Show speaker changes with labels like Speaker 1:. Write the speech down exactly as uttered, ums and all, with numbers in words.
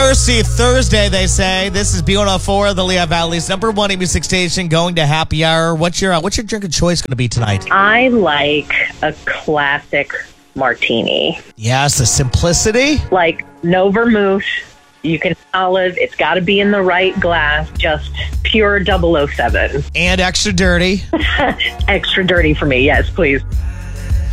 Speaker 1: Thirsty Thursday, they say. This is B one oh four, the Lehigh Valley's number one music station, going to happy hour. What's your uh, what's your drink of choice going to be tonight?
Speaker 2: I like a classic martini.
Speaker 1: Yes, the simplicity.
Speaker 2: Like no vermouth. You can olive. It's got to be in the right glass. Just pure double oh seven.
Speaker 1: And extra dirty.
Speaker 2: Extra dirty for me. Yes, please.